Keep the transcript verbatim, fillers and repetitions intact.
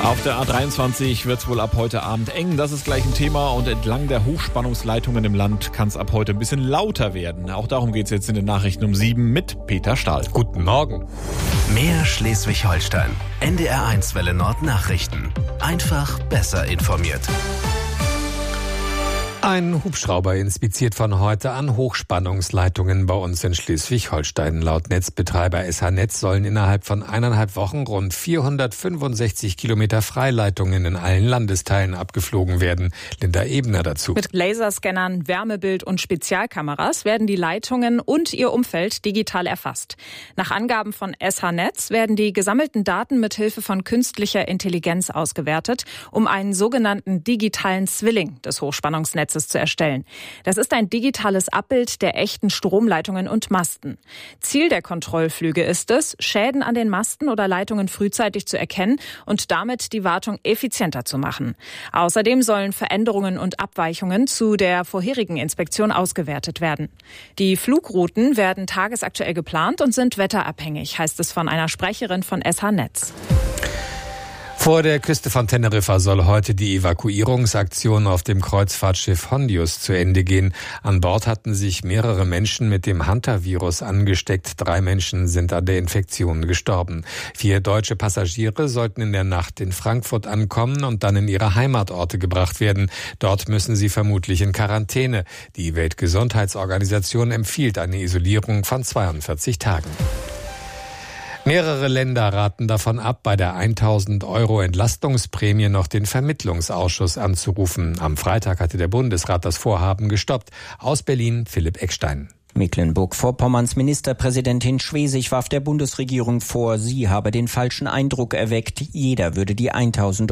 Auf der A dreiundzwanzig wird es wohl ab heute Abend eng. Das ist gleich ein Thema. Und entlang der Hochspannungsleitungen im Land kann es ab heute ein bisschen lauter werden. Auch darum geht es jetzt in den Nachrichten um sieben mit Peter Stahl. Guten Morgen. Mehr Schleswig-Holstein. N D R eins Welle Nord Nachrichten. Einfach besser informiert. Ein Hubschrauber inspiziert von heute an Hochspannungsleitungen bei uns in Schleswig-Holstein. Laut Netzbetreiber S H-Netz sollen innerhalb von eineinhalb Wochen rund vierhundertfünfundsechzig Kilometer Freileitungen in allen Landesteilen abgeflogen werden. Linda Ebner dazu. Mit Laserscannern, Wärmebild und Spezialkameras werden die Leitungen und ihr Umfeld digital erfasst. Nach Angaben von S H-Netz werden die gesammelten Daten mit Hilfe von künstlicher Intelligenz ausgewertet, um einen sogenannten digitalen Zwilling des Hochspannungsnetzes zu erstellen. Das ist ein digitales Abbild der echten Stromleitungen und Masten. Ziel der Kontrollflüge ist es, Schäden an den Masten oder Leitungen frühzeitig zu erkennen und damit die Wartung effizienter zu machen. Außerdem sollen Veränderungen und Abweichungen zu der vorherigen Inspektion ausgewertet werden. Die Flugrouten werden tagesaktuell geplant und sind wetterabhängig, heißt es von einer Sprecherin von S H-Netz. Vor der Küste von Teneriffa soll heute die Evakuierungsaktion auf dem Kreuzfahrtschiff Hondius zu Ende gehen. An Bord hatten sich mehrere Menschen mit dem Hantavirus angesteckt. Drei Menschen sind an der Infektion gestorben. Vier deutsche Passagiere sollten in der Nacht in Frankfurt ankommen und dann in ihre Heimatorte gebracht werden. Dort müssen sie vermutlich in Quarantäne. Die Weltgesundheitsorganisation empfiehlt eine Isolierung von zweiundvierzig Tagen. Mehrere Länder raten davon ab, bei der tausend Euro Entlastungsprämie noch den Vermittlungsausschuss anzurufen. Am Freitag hatte der Bundesrat das Vorhaben gestoppt. Aus Berlin Philipp Eckstein. Mecklenburg-Vorpommerns Ministerpräsidentin Schwesig warf der Bundesregierung vor, sie habe den falschen Eindruck erweckt, jeder würde die tausend